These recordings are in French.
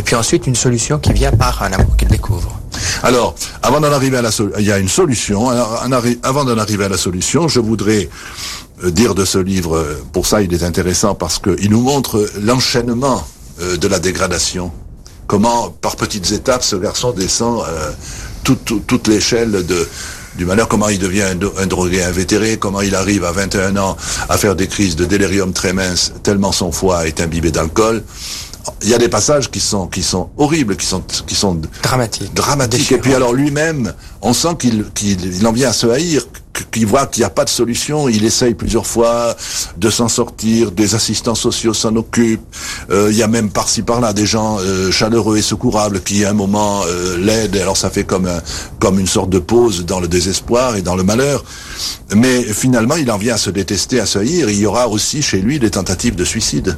puis ensuite une solution qui vient par un amour qu'il découvre. Alors, avant d'en arriver il y a une solution. Alors, avant d'en arriver à la solution, je voudrais dire de ce livre, pour ça il est intéressant parce qu'il nous montre l'enchaînement de la dégradation. Comment, par petites étapes, ce garçon descend toute l'échelle du malheur, comment il devient un drogué invétéré, comment il arrive à 21 ans à faire des crises de délirium tremens tellement son foie est imbibé d'alcool. Il y a des passages qui sont horribles, qui sont dramatiques. Et puis alors lui-même, on sent qu'il en vient à se haïr, qu'il voit qu'il n'y a pas de solution. Il essaye plusieurs fois de s'en sortir, des assistants sociaux s'en occupent. Il y a même par-ci par-là des gens chaleureux et secourables qui à un moment l'aident. Alors ça fait comme une sorte de pause dans le désespoir et dans le malheur. Mais finalement, il en vient à se détester, à se haïr. Il y aura aussi chez lui des tentatives de suicide.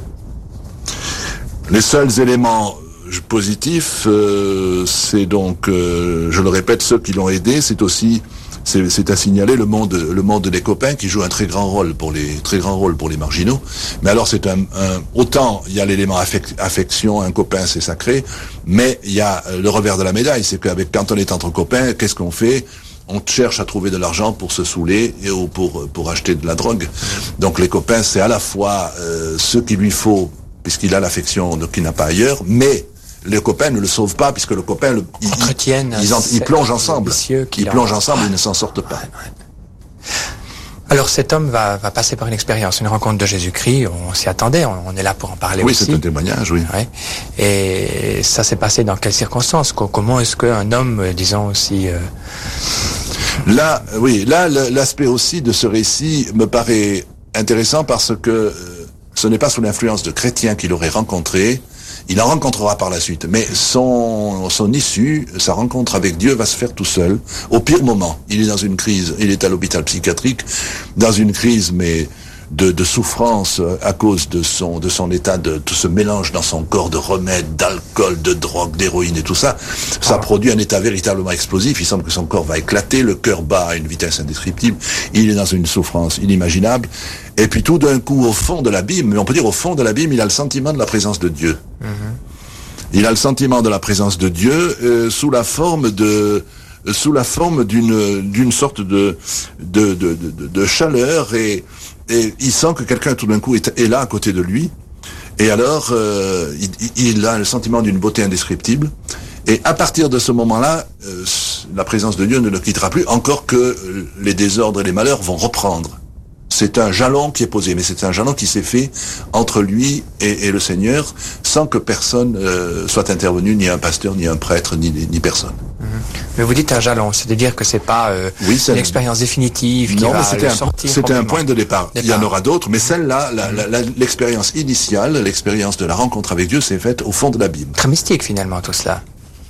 Les seuls éléments positifs, c'est donc, je le répète, ceux qui l'ont aidé, c'est à signaler le monde des copains qui joue un très grand rôle pour les marginaux. Mais alors autant il y a l'élément affection, un copain c'est sacré, mais il y a le revers de la médaille, c'est quand on est entre copains, qu'est-ce qu'on fait? On cherche à trouver de l'argent pour se saouler ou pour acheter de la drogue. Donc les copains, c'est à la fois ce qu'il lui faut, puisqu'il a l'affection qu'il n'a pas ailleurs, mais le copain ne le sauve pas, puisque le copain, ils plongent ensemble. Ils plongent ensemble, ils ne s'en sortent pas. Alors cet homme va passer par une expérience, une rencontre de Jésus-Christ, on s'y attendait, on est là pour en parler aussi. Oui, c'est un témoignage, oui. Ouais. Et ça s'est passé dans quelles circonstances? Comment est-ce qu'un homme, disons aussi... Là, l'aspect aussi de ce récit me paraît intéressant parce que ce n'est pas sous l'influence de chrétiens qu'il aurait rencontré, il en rencontrera par la suite, mais son issue, sa rencontre avec Dieu va se faire tout seul, au pire moment. Il est dans une crise, il est à l'hôpital psychiatrique, dans une crise, mais de souffrance à cause de son état de tout ce mélange dans son corps de remèdes, d'alcool, de drogue, d'héroïne et tout ça. Ça produit un état véritablement explosif. Il semble que son corps va éclater, le cœur bat à une vitesse indescriptible. Il est dans une souffrance inimaginable. Et puis tout d'un coup, au fond de l'abîme, mais on peut dire au fond de l'abîme, il a le sentiment de la présence de Dieu. Il a le sentiment de la présence de Dieu sous la forme d'une sorte de chaleur et il sent que quelqu'un tout d'un coup est là à côté de lui et alors il a le sentiment d'une beauté indescriptible et à partir de ce moment-là la présence de Dieu ne le quittera plus, encore que les désordres et les malheurs vont reprendre. C'est un jalon qui est posé, mais c'est un jalon qui s'est fait entre lui et le Seigneur sans que personne soit intervenu, ni un pasteur, ni un prêtre, ni personne. Mais vous dites un jalon, c'est-à-dire que c'est pas une expérience définitive qui va le sortir. C'était un point de départ. Il y en aura d'autres, mais celle-là, l'expérience initiale, l'expérience de la rencontre avec Dieu, s'est faite au fond de l'abîme. Très mystique finalement tout cela.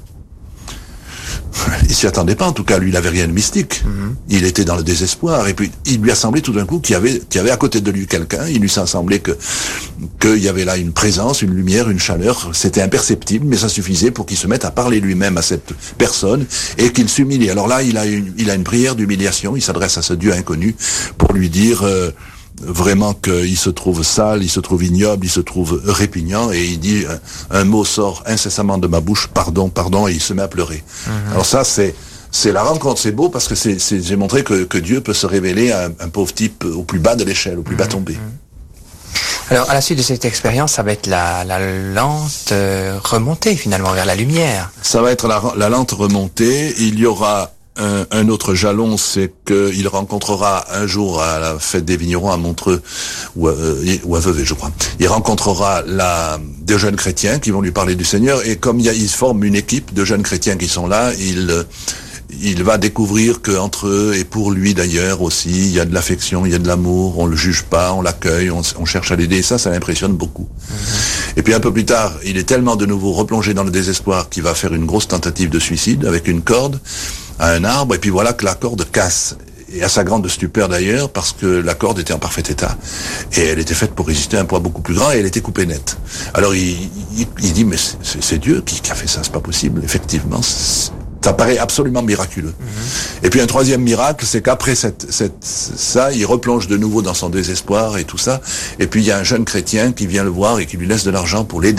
Il s'y attendait pas, en tout cas, lui, il avait rien de mystique. Il était dans le désespoir, et puis il lui a semblé tout d'un coup qu'il y avait à côté de lui quelqu'un, il lui s'est semblé qu'il y avait là une présence, une lumière, une chaleur, c'était imperceptible, mais ça suffisait pour qu'il se mette à parler lui-même à cette personne, et qu'il s'humilie. Alors là, il a une prière d'humiliation, il s'adresse à ce Dieu inconnu, pour lui dire... vraiment qu'il se trouve sale, il se trouve ignoble, il se trouve répugnant, et il dit un mot sort incessamment de ma bouche, pardon, et il se met à pleurer. Alors ça, c'est la rencontre, c'est beau parce que j'ai montré que Dieu peut se révéler à un pauvre type au plus bas de l'échelle, au plus bas tombé. Alors à la suite de cette expérience, ça va être la lente remontée finalement vers la lumière. Ça va être la lente remontée, il y aura un autre jalon, c'est qu'il rencontrera un jour à la fête des vignerons à Montreux, ou à Vevey, je crois. Il rencontrera des jeunes chrétiens qui vont lui parler du Seigneur, et comme ils forment une équipe de jeunes chrétiens qui sont là, il va découvrir que entre eux et pour lui d'ailleurs aussi, il y a de l'affection, il y a de l'amour, on le juge pas, on l'accueille, on cherche à l'aider, et ça l'impressionne beaucoup. Et puis un peu plus tard, il est tellement de nouveau replongé dans le désespoir qu'il va faire une grosse tentative de suicide avec une corde à un arbre, et puis voilà que la corde casse. Et à sa grande stupeur d'ailleurs, parce que la corde était en parfait état. Et elle était faite pour résister à un poids beaucoup plus grand, et elle était coupée nette. Alors il dit, mais c'est Dieu qui a fait ça, c'est pas possible. Effectivement, ça paraît absolument miraculeux. Et puis un troisième miracle, c'est qu'après ça, il replonge de nouveau dans son désespoir et tout ça. Et puis il y a un jeune chrétien qui vient le voir et qui lui laisse de l'argent pour l'aider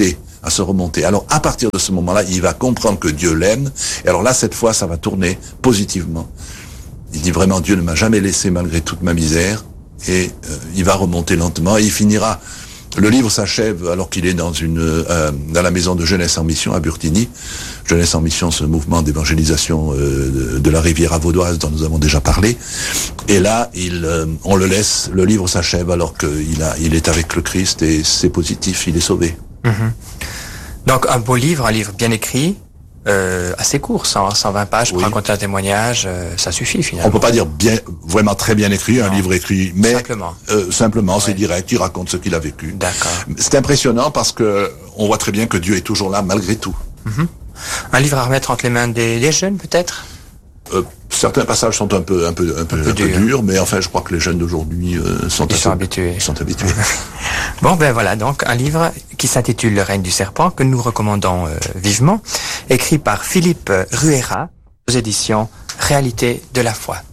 à se remonter. Alors, à partir de ce moment-là, il va comprendre que Dieu l'aime. Et alors là, cette fois, ça va tourner positivement. Il dit vraiment, Dieu ne m'a jamais laissé malgré toute ma misère. Et il va remonter lentement et il finira. Le livre s'achève alors qu'il est dans la maison de Jeunesse en Mission à Burtigny. Jeunesse en Mission, ce mouvement d'évangélisation de la Riviera vaudoise dont nous avons déjà parlé. Et là, on le laisse. Le livre s'achève alors qu'il est avec le Christ et c'est positif. Il est sauvé. Donc un beau livre, un livre bien écrit. Assez court, 120 pages pour raconter un témoignage, ça suffit finalement. On peut pas dire vraiment très bien écrit, un livre écrit, mais simplement, c'est direct, il raconte ce qu'il a vécu. D'accord. C'est impressionnant parce que on voit très bien que Dieu est toujours là malgré tout. Un livre à remettre entre les mains des jeunes peut-être. Certains passages sont un peu durs, mais enfin, je crois que les jeunes d'aujourd'hui sont habitués. Bon, ben voilà, donc un livre qui s'intitule Le règne du serpent, que nous recommandons vivement, écrit par Philippe Ruera, aux éditions Réalité de la foi.